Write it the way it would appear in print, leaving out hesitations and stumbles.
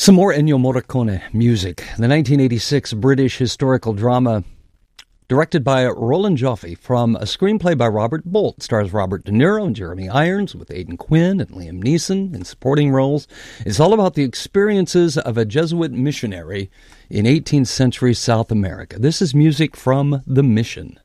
Some more Ennio Morricone music. The 1986 British historical drama directed by Roland Joffe from a screenplay by Robert Bolt. Stars Robert De Niro and Jeremy Irons with Aidan Quinn and Liam Neeson in supporting roles. It's all about the experiences of a Jesuit missionary in 18th century South America. This is music from The Mission.